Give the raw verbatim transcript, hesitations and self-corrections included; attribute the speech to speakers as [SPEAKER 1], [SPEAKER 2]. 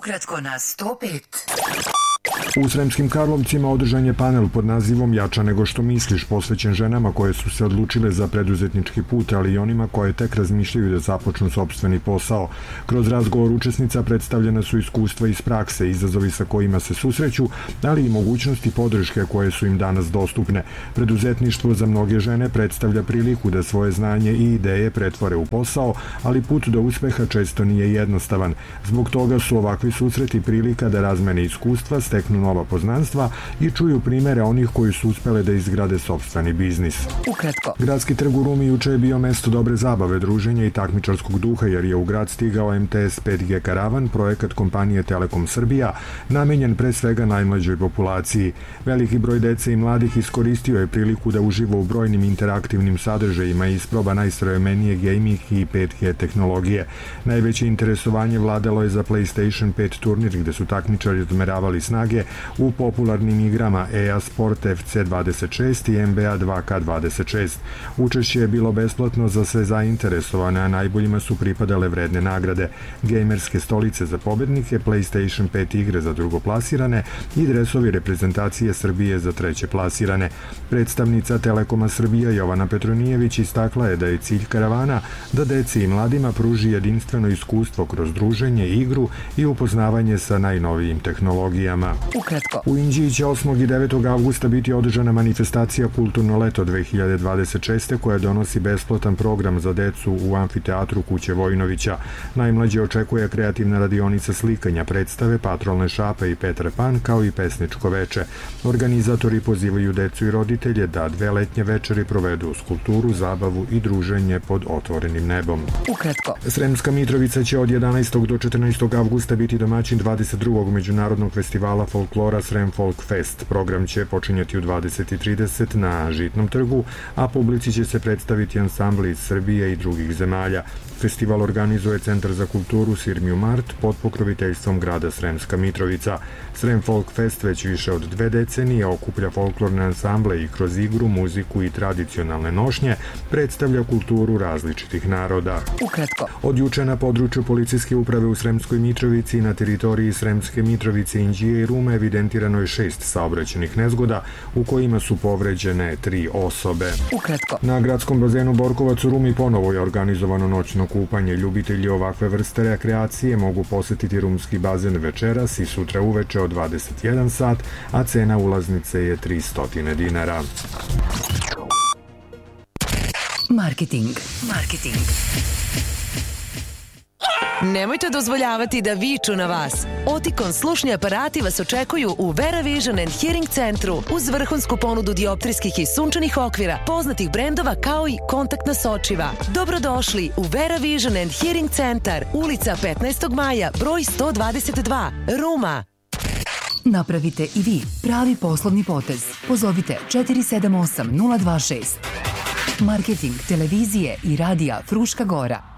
[SPEAKER 1] Ukratko na sto pet.
[SPEAKER 2] U Sremskim Karlovcima održan je panel pod nazivom Jača nego što misliš, posvećen ženama koje su se odlučile za preduzetnički put, ali i onima koje tek razmišljaju da započnu sopstveni posao. Kroz razgovor učesnica predstavljena su iskustva iz prakse, izazovi sa kojima se susreću, ali i mogućnosti podrške koje su im danas dostupne. Preduzetništvo za mnoge žene predstavlja priliku da svoje znanje i ideje pretvore u posao, ali put do uspeha često nije jednostavan. Zbog toga su ovakvi susreti prilika da razmene iskustva, steknu nova poznanstva i čuju primere onih koji su uspele da izgrade sopstveni biznis.
[SPEAKER 1] Ukratko.
[SPEAKER 2] Gradski trg u Rumi juče je bio mesto dobre zabave, druženja i takmičarskog duha, jer je u grad stigao em te es pet ge Karavan, projekat kompanije Telekom Srbija, namenjen pre svega najmlađoj populaciji. Veliki broj dece i mladih iskoristio je priliku da uživa u brojnim interaktivnim sadržajima i isproba najsavremenije gaming i pet ge tehnologije. Najveće interesovanje vladalo je za PlayStation pet turnir, gde su takmičari odmeravali snage u popularnim igrama e a Sport ef ce dvadeset šest i en be a dva ka dvadeset šest. Učešće je bilo besplatno za sve zainteresovane, a najboljima su pripadale vredne nagrade, gejmerske stolice za pobednike, PlayStation pet igre za drugoplasirane i dresovi reprezentacije Srbije za treće plasirane. Predstavnica Telekoma Srbija Jovana Petronijević istakla je da je cilj karavana da deci i mladima pruži jedinstveno iskustvo kroz druženje, igru i upoznavanje sa najnovijim tehnologijama.
[SPEAKER 1] Ukratko.
[SPEAKER 2] U Inđiji će osmog i devetog avgusta biti održana manifestacija Kulturno leto dve hiljade dvadeset šeste koja donosi besplatan program za decu u amfiteatru Kuće Vojnovića. Najmlađe očekuje kreativna radionica slikanja, predstave, patrolne šape i Petar Pan, kao i pesničko veče. Organizatori pozivaju decu i roditelje da dve letnje večeri provedu uz kulturu, zabavu i druženje pod otvorenim nebom.
[SPEAKER 1] Ukratko.
[SPEAKER 2] Sremska Mitrovica će od jedanaestog do četrnaestog avgusta biti domaćin dvadeset drugog međunarodnog festivala folklora Srem Folk Fest. Program će počinjati u dvadeset i trideset na Žitnom trgu, a publici će se predstaviti ansambli iz Srbije i drugih zemalja. Festival organizuje Centar za kulturu Sirmiju Mart pod pokroviteljstvom grada Sremska Mitrovica. Srem Folk Fest već više od dve decenije okuplja folklorne ansamble i kroz igru, muziku i tradicionalne nošnje predstavlja kulturu različitih naroda.
[SPEAKER 1] Ukratko.
[SPEAKER 2] Od juče na području policijske uprave u Sremskoj Mitrovici i na teritoriji Sremske Mitrovice, Inđije i Rume evidentirano je šest saobraćajnih nezgoda u kojima su povređene tri osobe.
[SPEAKER 1] Ukratko.
[SPEAKER 2] Na gradskom bazenu Borkovac u Rumi ponovo je organizovano noćno kupanje. Ljubitelji ovakve vrste rekreacije mogu posetiti rumski bazen večeras i sutra uveče od dvadeset jedan sat, a cena ulaznice je tristo dinara.
[SPEAKER 1] Marketing. Marketing.
[SPEAKER 3] Nemojte dozvoljavati da viču na vas. Oticon slušni aparati vas očekuju u Vera Vision and Hearing centru uz vrhunsku ponudu dioptrijskih i sunčanih okvira, poznatih brendova kao i kontaktna sočiva. Dobrodošli u Vera Vision and Hearing centar, ulica petnaestog maja, broj sto dvadeset dva, Ruma.
[SPEAKER 1] Napravite i vi pravi poslovni potez. Pozovite četiri sedam osam nula dva šest. Marketing televizije i radija Fruška Gora.